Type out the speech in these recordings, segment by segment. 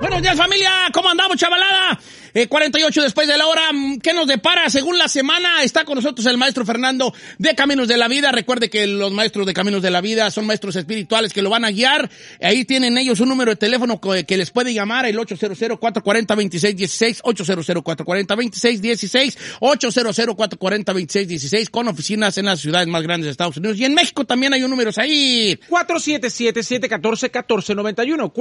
Buenos días, familia. ¿Cómo andamos, chavalada? 48 después de la hora. ¿Qué nos depara según la semana? Está con nosotros el maestro Fernando de Caminos de la Vida. Recuerde que los maestros de Caminos de la Vida son maestros espirituales que lo van a guiar. Ahí tienen ellos un número de teléfono que les puede llamar, el 800-440-2616, 800-440-2616, 800-440-2616, con oficinas en las ciudades más grandes de Estados Unidos. Y en México también hay un número ahí. 477-714-1491,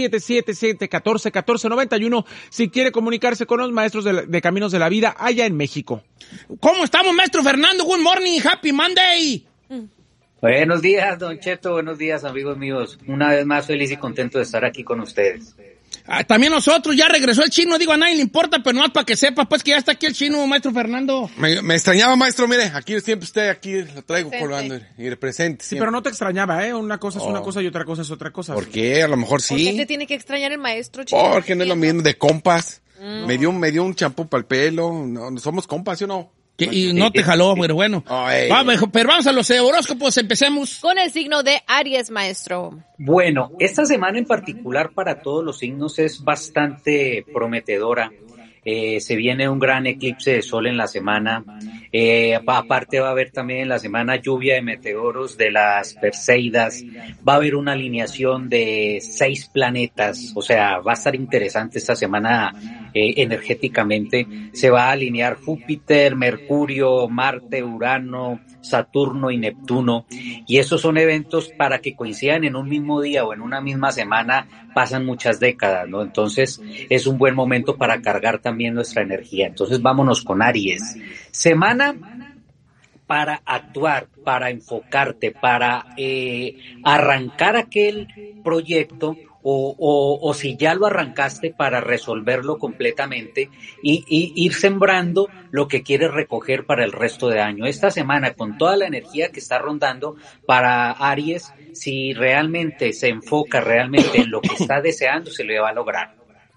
477-714-1491, si quiere comunicarse con los maestros de Caminos de la Vida allá en México. ¿Cómo estamos, maestro Fernando? Good morning, happy Monday. Buenos días, don Cheto, buenos días, amigos míos. Una vez más feliz y contento de estar aquí con ustedes. También nosotros, ya regresó el chino, digo, a nadie le importa, pero no es para que sepa, pues, que ya está aquí el chino, maestro Fernando. Me extrañaba, maestro, mire, aquí siempre usted, aquí lo traigo colgando y presente. Sí, pero no te extrañaba, ¿eh? Una cosa es una cosa y otra cosa es otra cosa. ¿Por qué? A lo mejor sí. ¿Por qué te tiene que extrañar el maestro, chino? Porque no es lo mismo, de compas. Me dio un champú para el pelo, no somos compas, ¿sí o no? Y no te jaló, pero bueno. Pero vamos a los horóscopos, empecemos. Con el signo de Aries, maestro. Bueno, esta semana en particular para todos los signos es bastante prometedora. Se viene un gran eclipse de sol en la semana. Aparte va a haber también en la semana lluvia de meteoros de las Perseidas. Va a haber una alineación de 6 planetas. O sea, va a estar interesante esta semana energéticamente. Se va a alinear Júpiter, Mercurio, Marte, Urano, Saturno y Neptuno. Y esos son eventos para que coincidan en un mismo día o en una misma semana. Pasan muchas décadas, ¿no? Entonces es un buen momento para cargar también nuestra energía. Entonces vámonos con Aries. Semana para actuar, para enfocarte, para arrancar aquel proyecto o si ya lo arrancaste, para resolverlo completamente y ir sembrando lo que quieres recoger para el resto de año. Esta semana, con toda la energía que está rondando para Aries, si realmente se enfoca realmente en lo que está deseando, se le va a lograr.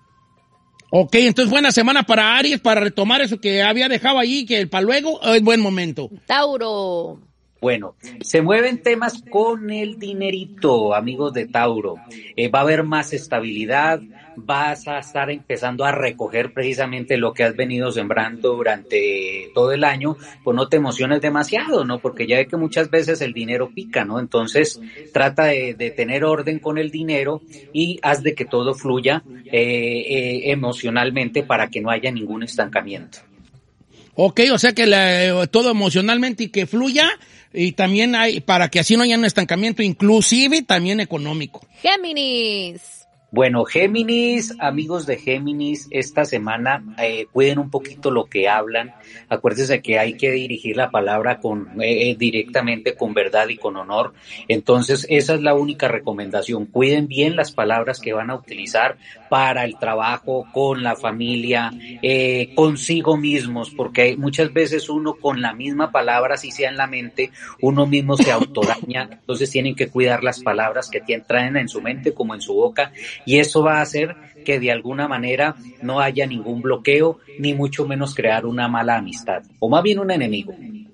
Ok, entonces buena semana para Aries, para retomar eso que había dejado ahí, que para luego es buen momento. Tauro. Bueno, se mueven temas con el dinerito, amigos de Tauro. Va a haber más estabilidad, vas a estar empezando a recoger precisamente lo que has venido sembrando durante todo el año. Pues no te emociones demasiado, ¿no? Porque ya ve que muchas veces el dinero pica, ¿no? Entonces trata de tener orden con el dinero y haz de que todo fluya emocionalmente para que no haya ningún estancamiento. Ok, o sea que todo emocionalmente y que fluya, y también hay, para que así no haya un estancamiento, inclusive también económico. Géminis. Bueno, Géminis, amigos de Géminis, esta semana cuiden un poquito lo que hablan. Acuérdense que hay que dirigir la palabra directamente con verdad y con honor. Entonces, esa es la única recomendación. Cuiden bien las palabras que van a utilizar para el trabajo, con la familia, consigo mismos, porque muchas veces uno con la misma palabra, si sea en la mente, uno mismo se autodaña. Entonces, tienen que cuidar las palabras que traen en su mente como en su boca. Y eso va a hacer que de alguna manera no haya ningún bloqueo, ni mucho menos crear una mala amistad, o más bien un enemigo.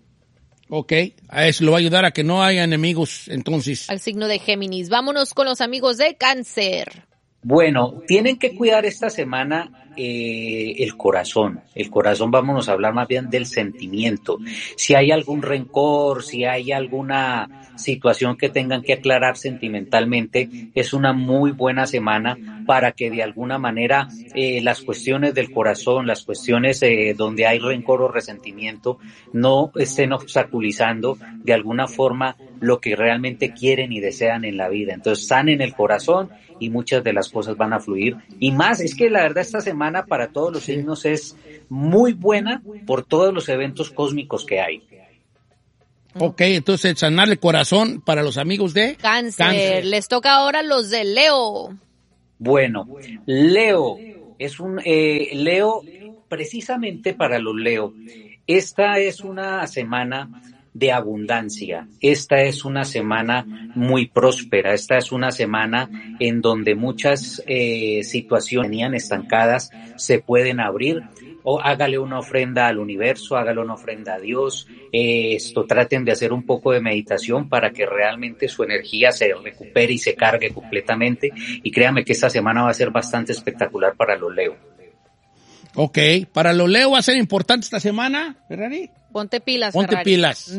Ok, a eso lo va a ayudar a que no haya enemigos, entonces. Al signo de Géminis. Vámonos con los amigos de Cáncer. Bueno, tienen que cuidar esta semana el corazón. El corazón, vámonos a hablar más bien del sentimiento. Si hay algún rencor, si hay alguna situación que tengan que aclarar sentimentalmente, es una muy buena semana para que de alguna manera las cuestiones del corazón, las cuestiones donde hay rencor o resentimiento, no estén obstaculizando de alguna forma lo que realmente quieren y desean en la vida. Entonces, sanen el corazón y muchas de las cosas van a fluir. Y más, es que la verdad esta semana para todos los signos es muy buena por todos los eventos cósmicos que hay. Ok, entonces sanar el corazón para los amigos de Cáncer. Les toca ahora los de Leo. Bueno, Leo es Leo, precisamente para los Leo, esta es una semana de abundancia. Esta es una semana muy próspera. Esta es una semana en donde muchas situaciones venían estancadas se pueden abrir. o hágale una ofrenda al universo, hágale una ofrenda a Dios, traten de hacer un poco de meditación para que realmente su energía se recupere y se cargue completamente, y créanme que esta semana va a ser bastante espectacular para los Leo. Ok, para los Leo va a ser importante esta semana, Ferrari. Ponte pilas, Ponte Ferrari. pilas.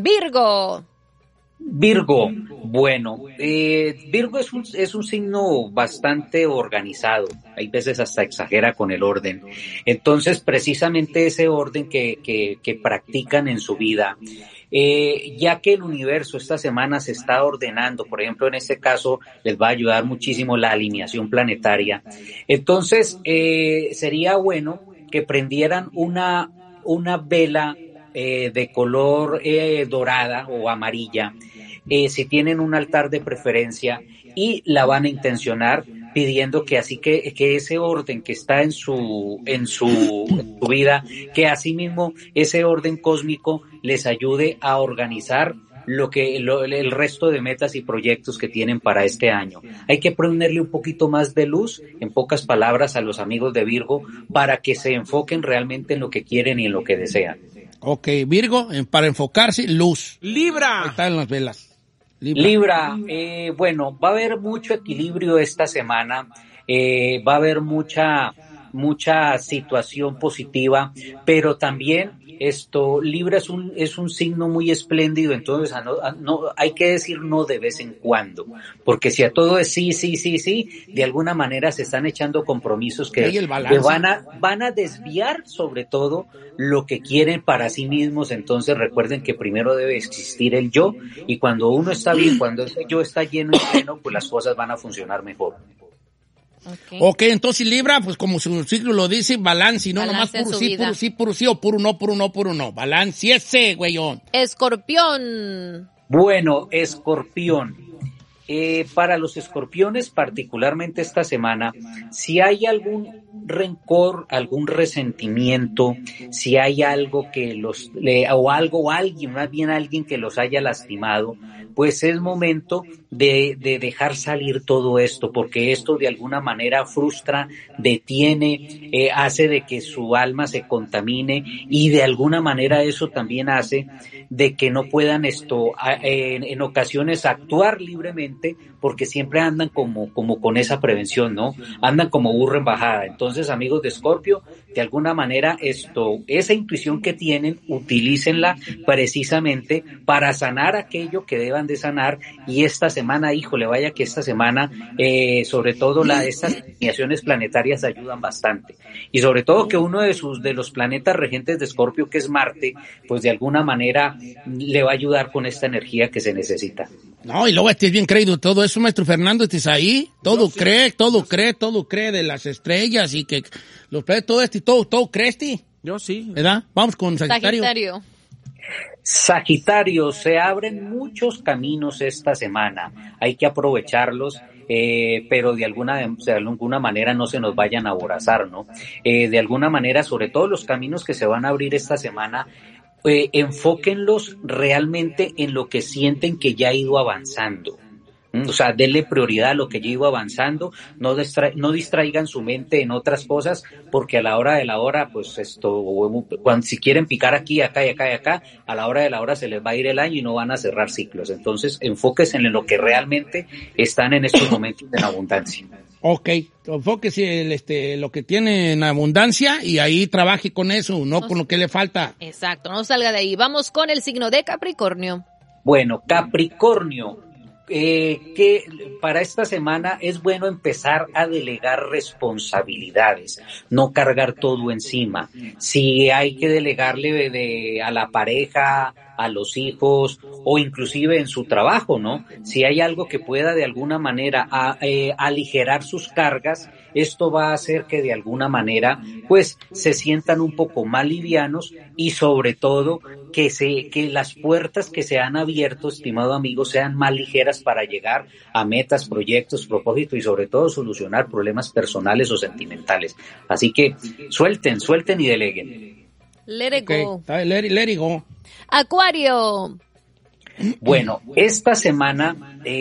Virgo, Bueno, Virgo es un signo bastante organizado, hay veces hasta exagera con el orden, entonces precisamente ese orden que practican en su vida, ya que el universo esta semana se está ordenando, por ejemplo en este caso les va a ayudar muchísimo la alineación planetaria, entonces sería bueno que prendieran una vela de color dorada o amarilla, si tienen un altar de preferencia, y la van a intencionar pidiendo que así que ese orden que está en su vida, que asimismo ese orden cósmico les ayude a organizar el resto de metas y proyectos que tienen para este año. Hay que ponerle un poquito más de luz, en pocas palabras, a los amigos de Virgo, para que se enfoquen realmente en lo que quieren y en lo que desean. Ok, Virgo, para enfocarse, luz. Libra. Ahí están las velas. Libra, bueno, va a haber mucho equilibrio esta semana, va a haber mucha situación positiva, pero también Libra es un signo muy espléndido, entonces no hay que decir no de vez en cuando, porque si a todo es sí, de alguna manera se están echando compromisos que van a desviar sobre todo lo que quieren para sí mismos. Entonces recuerden que primero debe existir el yo, y cuando uno está bien, cuando ese yo está lleno y pleno, pues las cosas van a funcionar mejor. Ok, entonces Libra, pues como su ciclo lo dice, balance, no nomás puro sí o puro no. Balance ese, güeyón. Escorpión. Bueno, Escorpión. Para los escorpiones, particularmente esta semana, si hay algún rencor, algún resentimiento, si hay algo que alguien que los haya lastimado, pues es momento de dejar salir todo esto, porque esto de alguna manera frustra, detiene, hace de que su alma se contamine, y de alguna manera eso también hace de que no puedan en ocasiones actuar libremente, porque siempre andan como con esa prevención, ¿no? Andan como burro en bajada. Entonces, amigos de Escorpio, de alguna manera esa intuición que tienen, utilícenla precisamente para sanar aquello que deban de sanar. Y esta semana, híjole, vaya que esta semana, sobre todo estas alineaciones planetarias ayudan bastante. Y sobre todo que uno de los planetas regentes de Escorpio, que es Marte, pues de alguna manera le va a ayudar con esta energía que se necesita. No, y luego es bien creído todo eso, maestro Fernando, ¿estás ahí? Todo cree de las estrellas y que los planetas, todo crees, Yo sí. ¿verdad? Vamos con Sagitario. Sagitario, se abren muchos caminos esta semana, hay que aprovecharlos, pero de alguna manera no se nos vayan a aborazar, ¿no? De alguna manera, sobre todo los caminos que se van a abrir esta semana, enfóquenlos realmente en lo que sienten que ya ha ido avanzando. O sea, denle prioridad a lo que ya iba avanzando, no distraigan su mente en otras cosas, porque a la hora de la hora, pues si quieren picar aquí, acá y acá y acá, a la hora de la hora se les va a ir el año y no van a cerrar ciclos. Entonces, enfóquense en lo que realmente están en estos momentos en abundancia. Ok, enfóquese lo que tiene en abundancia y ahí trabaje con eso, no con lo que le falta. Exacto, no salga de ahí. Vamos con el signo de Capricornio. Bueno, Capricornio. Que para esta semana es bueno empezar a delegar responsabilidades, no cargar todo encima. Si hay que delegarle a la pareja, a los hijos o inclusive en su trabajo, ¿no? Si hay algo que pueda de alguna manera aligerar sus cargas, esto va a hacer que de alguna manera pues se sientan un poco más livianos y sobre todo que las puertas que se han abierto, estimado amigo, sean más ligeras para llegar a metas, proyectos, propósitos y sobre todo solucionar problemas personales o sentimentales. Así que suelten y deleguen. Let it go. Let it go. Acuario. Bueno, esta semana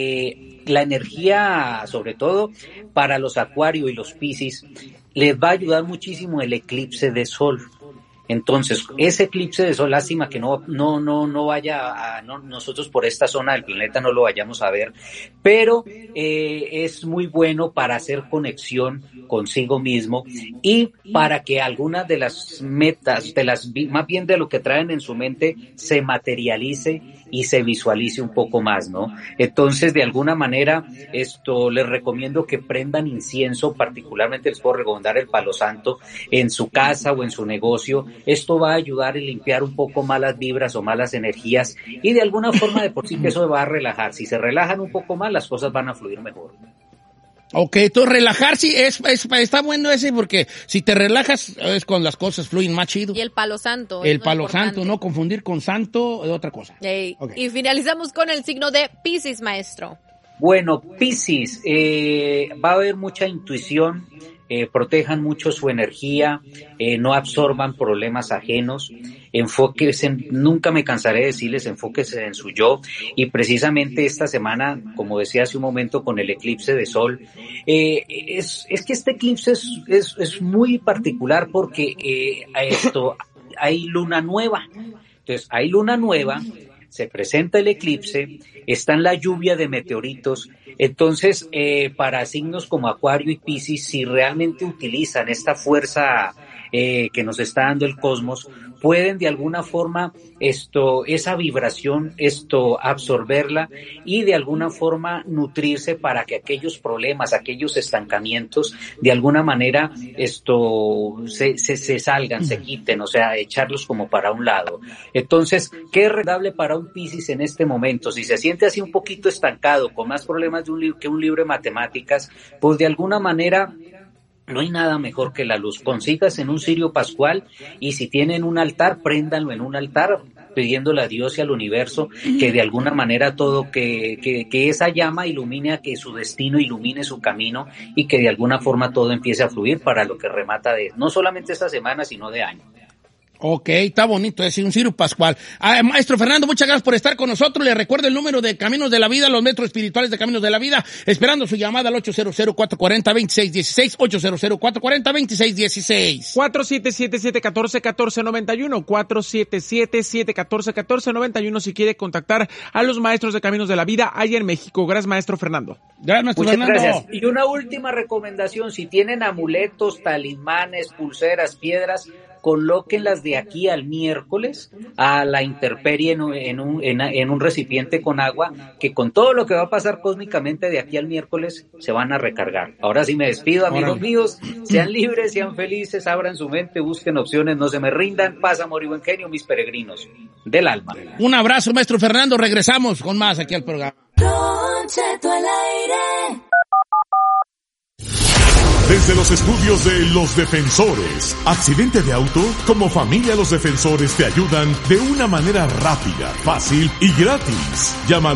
la energía, sobre todo para los Acuario y los Piscis, les va a ayudar muchísimo el eclipse de sol. Entonces, ese eclipse de sol, lástima que no vaya nosotros por esta zona del planeta no lo vayamos a ver, pero es muy bueno para hacer conexión consigo mismo y para que algunas de las metas, más bien de lo que traen en su mente, se materialice y se visualice un poco más, ¿no? Entonces, de alguna manera, les recomiendo que prendan incienso, particularmente les puedo recomendar el palo santo en su casa o en su negocio. Esto va a ayudar a limpiar un poco malas vibras o malas energías y de alguna forma de por sí que eso va a relajar. Si se relajan un poco más, las cosas van a fluir mejor. Ok, entonces relajarse está bueno ese porque si te relajas es cuando las cosas fluyen más chido. Y el palo santo. El palo santo, no confundir con santo de otra cosa. Okay. Okay. Y finalizamos con el signo de Piscis, maestro. Bueno, Piscis, va a haber mucha intuición, protejan mucho su energía, no absorban problemas ajenos, enfóquense, nunca me cansaré de decirles, enfóquense en su yo, y precisamente esta semana, como decía hace un momento con el eclipse de sol, es que este eclipse es muy particular porque hay luna nueva. Entonces, hay luna nueva, se presenta el eclipse, está en la lluvia de meteoritos. Entonces, para signos como Acuario y Piscis, si realmente utilizan esta fuerza que nos está dando el cosmos, pueden de alguna forma esa vibración, absorberla y de alguna forma nutrirse para que aquellos problemas, aquellos estancamientos, de alguna manera se salgan, se quiten, o sea, echarlos como para un lado. Entonces, ¿qué es recomendable para un Piscis en este momento? Si se siente así un poquito estancado, con más problemas que un libro de matemáticas, pues de alguna manera no hay nada mejor que la luz. Consígase en un cirio pascual y si tienen un altar, préndanlo en un altar pidiéndole a Dios y al universo que de alguna manera todo, que esa llama ilumine, a que su destino ilumine su camino y que de alguna forma todo empiece a fluir para lo que remata no solamente esta semana, sino de año. Ok, está bonito, es un cirio pascual. Maestro Fernando, muchas gracias por estar con nosotros. Le recuerdo el número de Caminos de la Vida, los metros espirituales de Caminos de la Vida, esperando su llamada al 800-440-2616, 800-440-2616. 4777-1414-91, 4777-1414-91, si quiere contactar a los maestros de Caminos de la Vida allá en México. Gracias, maestro Fernando. Gracias, maestro Muchas Fernando. Gracias. Y una última recomendación, si tienen amuletos, talismanes, pulseras, piedras, colóquenlas de aquí al miércoles a la intemperie en un recipiente con agua, que con todo lo que va a pasar cósmicamente de aquí al miércoles se van a recargar. Ahora sí me despido, amigos míos, sean libres, sean felices, abran su mente, busquen opciones, no se me rindan, paz, amor y buen genio, mis peregrinos del alma. Un abrazo, maestro Fernando, regresamos con más aquí al programa. Don Cheto al aire. Desde los estudios de Los Defensores. ¿Accidente de auto? Como familia Los Defensores te ayudan de una manera rápida, fácil y gratis. Llama al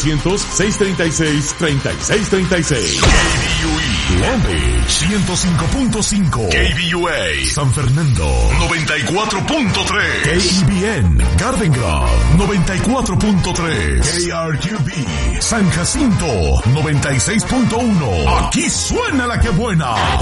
1-800-636-3636. KBUE Long Beach 105.5. KBUA San Fernando 94.3. KEBN Garden Grove 94.3. KRQB San Jacinto 96.1. Aquí suena la que buena.